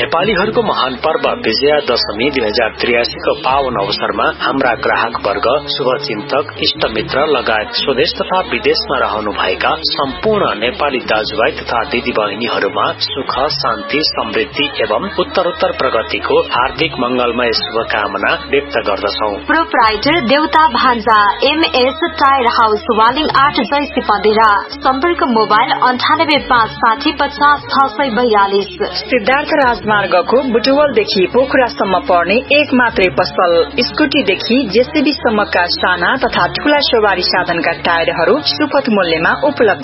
नेपालीहरूको महान पर्व विजयादशमी 2083 को पावन अवसरमा हाम्रा ग्राहक वर्ग, शुभचिन्तक, इष्टमित्र लगायत स्वदेश तथा विदेशमा रहनु भएका सम्पूर्ण नेपाली दाजुभाइ तथा दिदी बहिनीहरूमा सुख, शान्ति, समृद्धि एवं उत्तरोत्तर प्रगतिको हार्दिक मंगलमय शुभकामना व्यक्त गर्दछौं। प्रोप्राइटर देउता भान्जा MS tyre house Waling 8 JC पदेरा। सम्पर्क मोबाइल 9856500642। सिद्धार्थ राजमार्गको बुटवलदेखि पोखरासम्म पर्ने एक मात्रै पसल। स्कुटीदेखि जेसीबी सम्मका साना तथा ठूला सवारी साधनका टायरहरू सुपथ मूल्यमा उपलब्ध